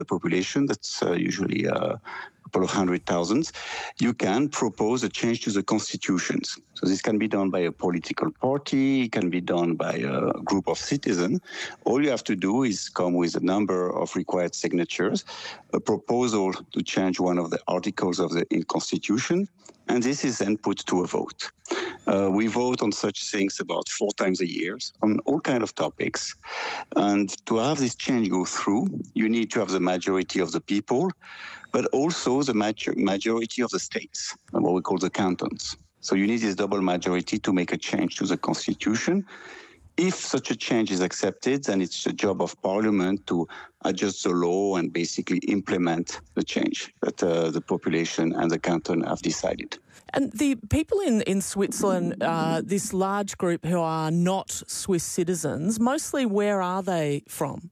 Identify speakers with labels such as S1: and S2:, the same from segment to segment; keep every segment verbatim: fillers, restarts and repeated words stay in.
S1: the population, that's uh, usually uh, a couple of hundred thousands, you can propose a change to the constitutions. So this can be done by a political party, it can be done by a group of citizens. All you have to do is come with a number of required signatures, a proposal to change one of the articles of the constitution, and this is then put to a vote. Uh, we vote on such things about four times a year on all kinds of topics. And to have this change go through, you need to have the majority of the people, but also the major- majority of the states, what we call the cantons. So you need this double majority to make a change to the constitution. If such a change is accepted, then it's the job of Parliament to adjust the law and basically implement the change that uh, the population and the canton have decided.
S2: And the people in, in Switzerland, uh, this large group who are not Swiss citizens, mostly where are they from?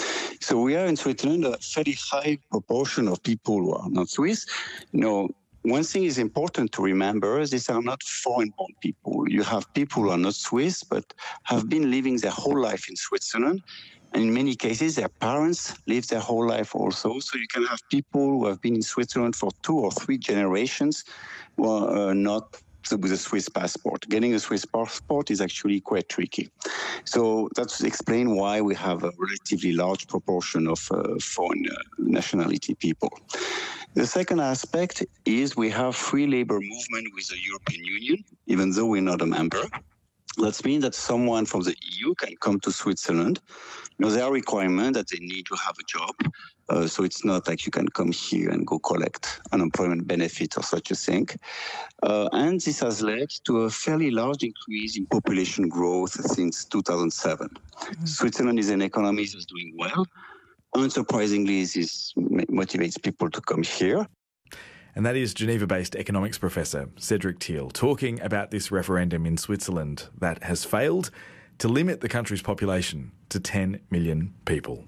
S1: So we are in Switzerland a fairly high proportion of people who are not Swiss. You know, one thing is important to remember is these are not foreign-born people. You have people who are not Swiss but have been living their whole life in Switzerland. And in many cases, their parents lived their whole life also. So you can have people who have been in Switzerland for two or three generations who are uh, not with a Swiss passport. Getting a Swiss passport is actually quite tricky. So that's explain why we have a relatively large proportion of uh, foreign uh, nationality people. The second aspect is we have free labor movement with the European Union, even though we're not a member. That means that someone from the E U can come to Switzerland. You know, there are requirements that they need to have a job. Uh, so it's not like you can come here and go collect unemployment benefits or such a thing. Uh, and this has led to a fairly large increase in population growth since two thousand seven. Mm-hmm. Switzerland is an economy that is doing well. Unsurprisingly, this motivates people to come here.
S3: And that is Geneva-based economics professor Cedric Thiel talking about this referendum in Switzerland that has failed to limit the country's population to ten million people.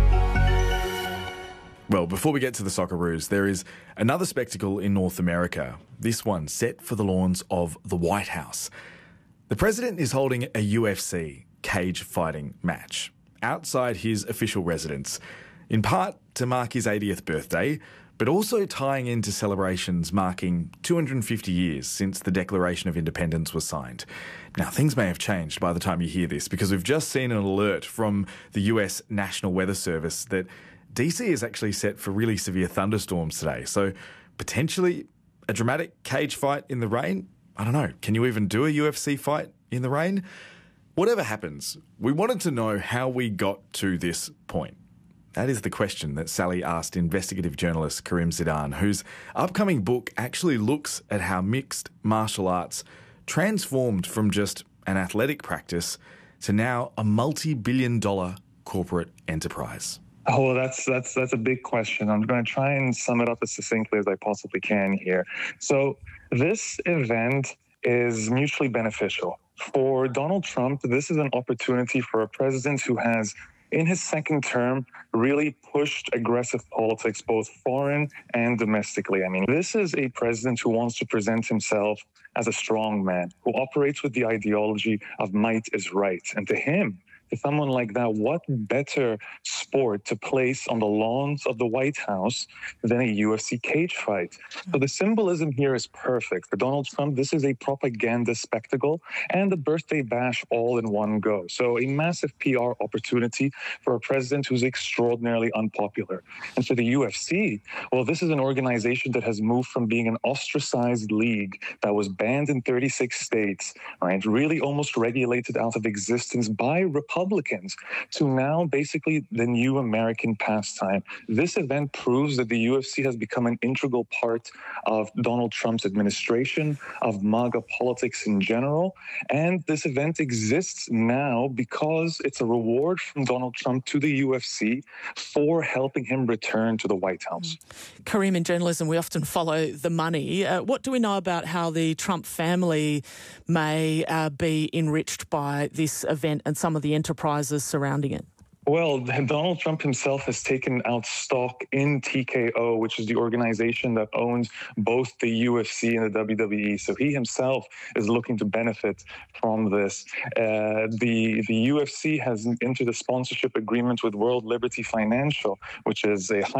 S3: Well, before we get to the Socceroos, there is another spectacle in North America, this one set for the lawns of the White House. The president is holding a U F C cage fighting match outside his official residence, in part to mark his eightieth birthday, but also tying into celebrations marking two hundred fifty years since the Declaration of Independence was signed. Now, things may have changed by the time you hear this, because we've just seen an alert from the U S National Weather Service that D C is actually set for really severe thunderstorms today. So potentially a dramatic cage fight in the rain? I don't know. Can you even do a U F C fight in the rain? Whatever happens, we wanted to know how we got to this point. That is the question that Sally asked investigative journalist Karim Zidan, whose upcoming book actually looks at how mixed martial arts transformed from just an athletic practice to now a multi-billion dollar corporate enterprise.
S4: Oh, that's that's that's a big question. I'm going to try and sum it up as succinctly as I possibly can here. So this event is mutually beneficial. For Donald Trump, this is an opportunity for a president who has, in his second term, really pushed aggressive politics, both foreign and domestically. I mean, this is a president who wants to present himself as a strong man, who operates with the ideology of might is right. And to him, to someone like that, what better sport to place on the lawns of the White House than a U F C cage fight? So the symbolism here is perfect. For Donald Trump, this is a propaganda spectacle and a birthday bash all in one go. So a massive P R opportunity for a president who's extraordinarily unpopular. And for the U F C, well, this is an organization that has moved from being an ostracized league that was banned in thirty-six states, right, really almost regulated out of existence by Republicans, Republicans to now basically the new American pastime. This event proves that the U F C has become an integral part of Donald Trump's administration, of MAGA politics in general. And this event exists now because it's a reward from Donald Trump to the U F C for helping him return to the White House.
S2: Karim, in journalism, we often follow the money. Uh, what do we know about how the Trump family may uh, be enriched by this event and some of the enterprises surrounding it?
S4: Well, Donald Trump himself has taken out stock in T K O, which is the organization that owns both the U F C and the W W E. So he himself is looking to benefit from this. Uh, the, the U F C has entered a sponsorship agreement with World Liberty Financial, which is a